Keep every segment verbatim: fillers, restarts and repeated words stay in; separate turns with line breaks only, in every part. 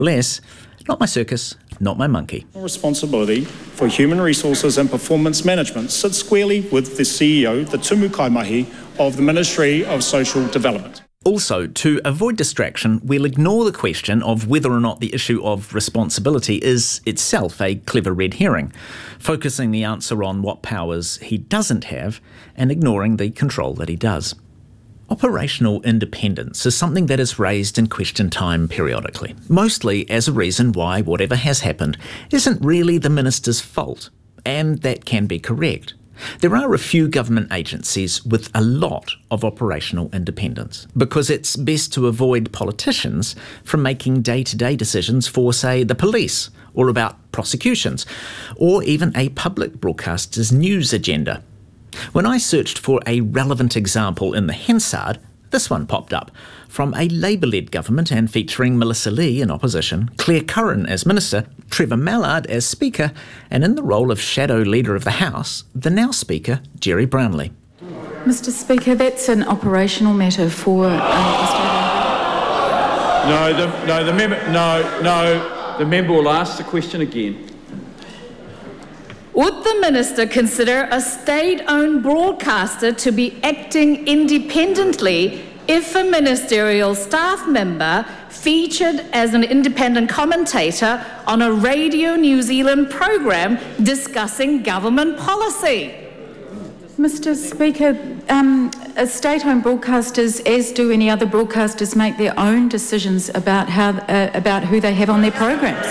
Less, not my circus, not my monkey.
Responsibility for human resources and performance management sits squarely with the C E O, the tumu kaimahi, of the Ministry of Social Development.
Also, to avoid distraction, we'll ignore the question of whether or not the issue of responsibility is itself a clever red herring, focusing the answer on what powers he doesn't have and ignoring the control that he does. Operational independence is something that is raised in question time periodically, mostly as a reason why whatever has happened isn't really the minister's fault, and that can be correct. There are a few government agencies with a lot of operational independence, because it's best to avoid politicians from making day-to-day decisions for, say, the police, or about prosecutions, or even a public broadcaster's news agenda. When I searched for a relevant example in the Hansard, this one popped up, from a Labour-led government and featuring Melissa Lee in opposition, Claire Curran as Minister, Trevor Mallard as Speaker, and in the role of shadow leader of the House, the now Speaker, Jerry Brownlee.
Mister Speaker, that's an operational matter for uh, Australia.
No, the, no, the member, no, no, the member will ask the question again.
Would the Minister consider a state-owned broadcaster to be acting independently if a ministerial staff member featured as an independent commentator on a Radio New Zealand program discussing government policy?
Mister Speaker, um, state-owned broadcasters, as do any other broadcasters, make their own decisions about how uh, about who they have on their programs.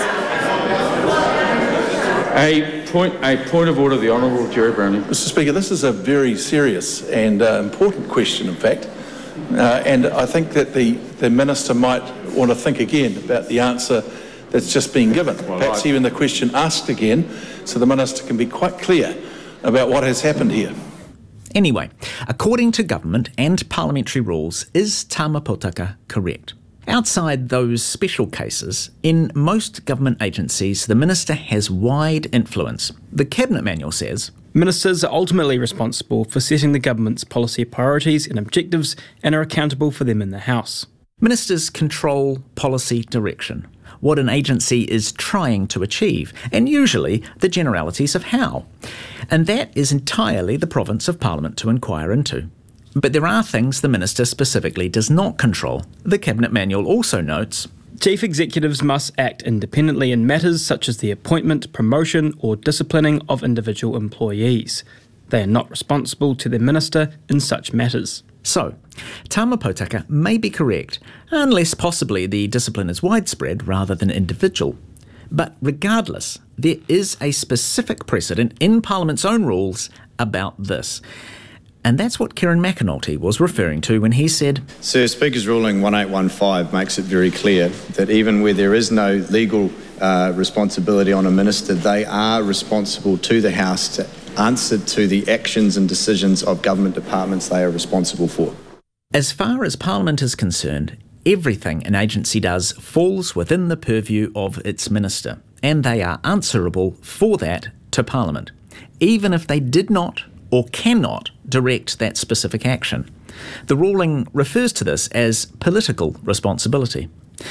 A point, a point of order, the Honourable Jerry Brownlee.
Mister Speaker, this is a very serious and uh, important question, in fact, uh, and I think that the, the Minister might want to think again about the answer that's just been given.
Well,
Perhaps
I...
even the question asked again, so the Minister can be quite clear about what has happened here.
Anyway, according to government and parliamentary rules, is Tama Potaka correct? Outside those special cases, in most government agencies, the Minister has wide influence. The Cabinet Manual says,
Ministers are ultimately responsible for setting the government's policy priorities and objectives and are accountable for them in the House.
Ministers control policy direction, what an agency is trying to achieve, and usually the generalities of how. And that is entirely the province of Parliament to inquire into. But there are things the Minister specifically does not control. The Cabinet Manual also notes,
Chief Executives must act independently in matters such as the appointment, promotion or disciplining of individual employees. They are not responsible to the Minister in such matters.
So, Tama Potaka may be correct, unless possibly the discipline is widespread rather than individual. But regardless, there is a specific precedent in Parliament's own rules about this. And that's what Kieran McAnulty was referring to when he said,
Sir, Speaker's ruling one eight one five makes it very clear that even where there is no legal uh, responsibility on a minister, they are responsible to the House to answer to the actions and decisions of government departments they are responsible for.
As far as Parliament is concerned, everything an agency does falls within the purview of its minister, and they are answerable for that to Parliament, even if they did not or cannot direct that specific action. The ruling refers to this as political responsibility.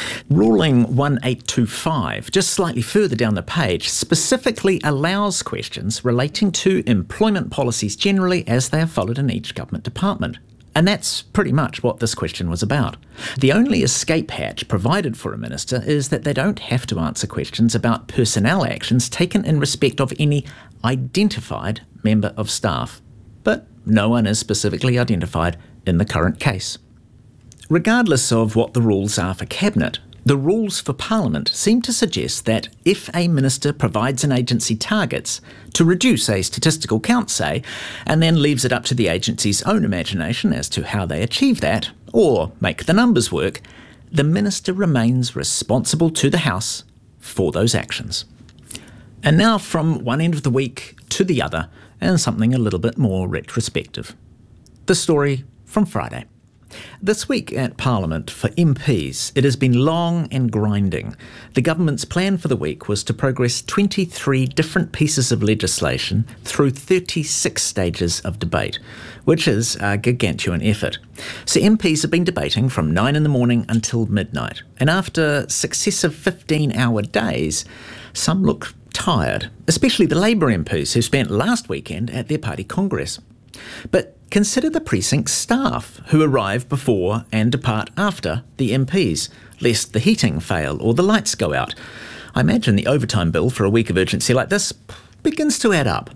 Ruling one eight two five, just slightly further down the page, specifically allows questions relating to employment policies generally as they are followed in each government department. And that's pretty much what this question was about. The only escape hatch provided for a minister is that they don't have to answer questions about personnel actions taken in respect of any identified member of staff. But no one is specifically identified in the current case. Regardless of what the rules are for Cabinet, the rules for Parliament seem to suggest that if a minister provides an agency targets to reduce a statistical count, say, and then leaves it up to the agency's own imagination as to how they achieve that, or make the numbers work, the minister remains responsible to the House for those actions. And now from one end of the week to the other, and something a little bit more retrospective. The story from Friday. This week at Parliament for M Ps, it has been long and grinding. The government's plan for the week was to progress twenty-three different pieces of legislation through thirty-six stages of debate, which is a gargantuan effort. So M Ps have been debating from nine in the morning until midnight, and after successive fifteen-hour days, some look tired, especially the Labour M Ps who spent last weekend at their party congress. But consider the precinct staff who arrive before and depart after the M Ps, lest the heating fail or the lights go out. I imagine the overtime bill for a week of urgency like this begins to add up.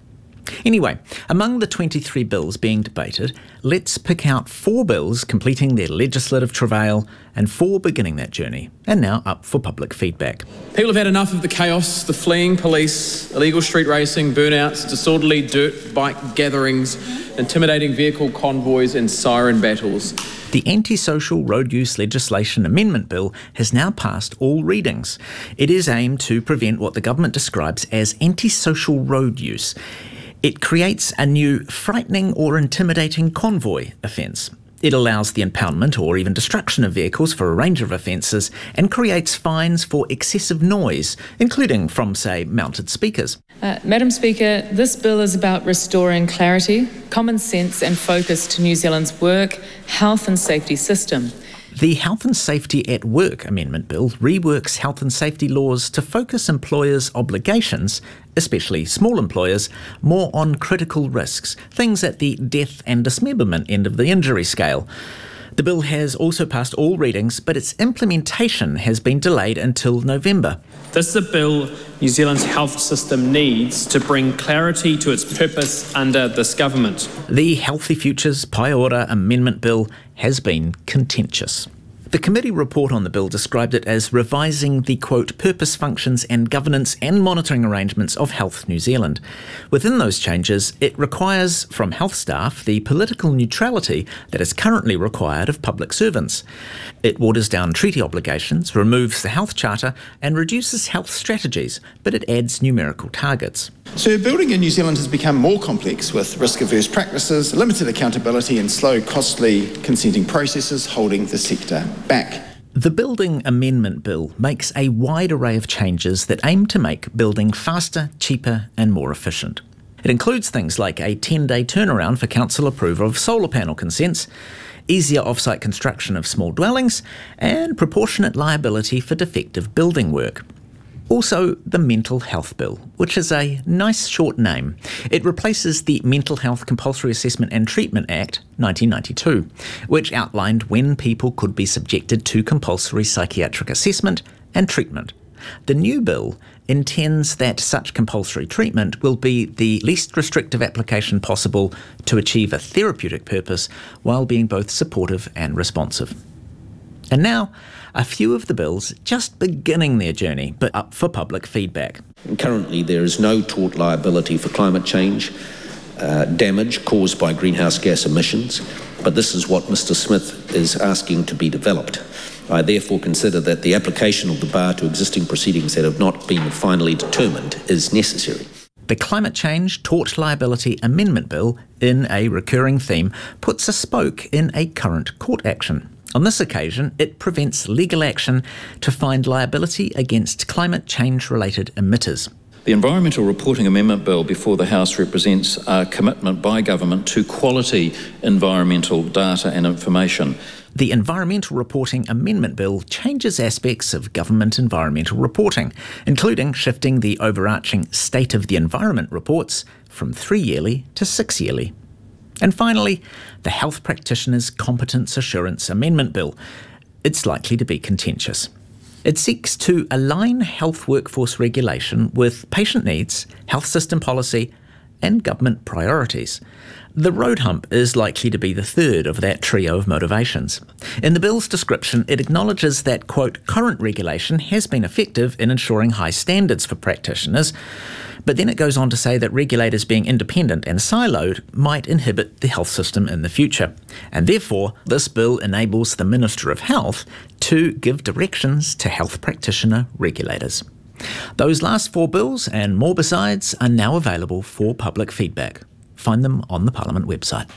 Anyway, among the twenty-three bills being debated, let's pick out four bills completing their legislative travail and four beginning that journey, and now up for public feedback.
People have had enough of the chaos, the fleeing police, illegal street racing, burnouts, disorderly dirt bike gatherings, intimidating vehicle convoys and siren battles.
The Antisocial Road Use Legislation Amendment Bill has now passed all readings. It is aimed to prevent what the government describes as antisocial road use. It creates a new frightening or intimidating convoy offence. It allows the impoundment or even destruction of vehicles for a range of offences and creates fines for excessive noise, including from, say, mounted speakers.
Uh, Madam Speaker, this bill is about restoring clarity, common sense and focus to New Zealand's work, health and safety system.
The Health and Safety at Work Amendment Bill reworks health and safety laws to focus employers' obligations, especially small employers, more on critical risks, things at the death and dismemberment end of the injury scale. The bill has also passed all readings, but its implementation has been delayed until November.
This is a bill New Zealand's health system needs to bring clarity to its purpose under this government.
The Healthy Futures Pai-ora Amendment Bill has been contentious. The committee report on the bill described it as revising the, quote, purpose, functions and governance and monitoring arrangements of Health New Zealand. Within those changes, it requires from health staff the political neutrality that is currently required of public servants. It waters down treaty obligations, removes the health charter and reduces health strategies, but it adds numerical targets.
So building in New Zealand has become more complex with risk-averse practices, limited accountability and slow, costly consenting processes holding the sector back.
The Building Amendment Bill makes a wide array of changes that aim to make building faster, cheaper and more efficient. It includes things like a ten-day turnaround for council approval of solar panel consents, easier off-site construction of small dwellings and proportionate liability for defective building work. Also, the Mental Health Bill, which is a nice short name. It replaces the Mental Health Compulsory Assessment and Treatment Act nineteen ninety-two, which outlined when people could be subjected to compulsory psychiatric assessment and treatment. The new bill intends that such compulsory treatment will be the least restrictive application possible to achieve a therapeutic purpose while being both supportive and responsive. And now, a few of the bills just beginning their journey, but up for public feedback.
Currently, there is no tort liability for climate change uh, damage caused by greenhouse gas emissions, but this is what Mr Smith is asking to be developed. I therefore consider that the application of the bar to existing proceedings that have not been finally determined is necessary.
The Climate Change Tort Liability Amendment Bill, in a recurring theme, puts a spoke in a current court action. On this occasion, it prevents legal action to find liability against climate change-related emitters.
The Environmental Reporting Amendment Bill before the House represents a commitment by government to quality environmental data and information.
The Environmental Reporting Amendment Bill changes aspects of government environmental reporting, including shifting the overarching State of the Environment reports from three-yearly to six-yearly. And finally, the Health Practitioners Competence Assurance Amendment Bill. It's likely to be contentious. It seeks to align health workforce regulation with patient needs, health system policy, and government priorities. The road hump is likely to be the third of that trio of motivations. In the bill's description, it acknowledges that, quote, current regulation has been effective in ensuring high standards for practitioners, but then it goes on to say that regulators being independent and siloed might inhibit the health system in the future. And therefore, this bill enables the Minister of Health to give directions to health practitioner regulators. Those last four bills and more besides are now available for public feedback. Find them on the Parliament website.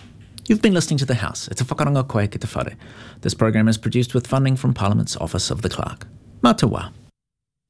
You've been listening to The House. It's a whakaronga koe ki te whare. This program is produced with funding from Parliament's Office of the Clerk. Mā te wā.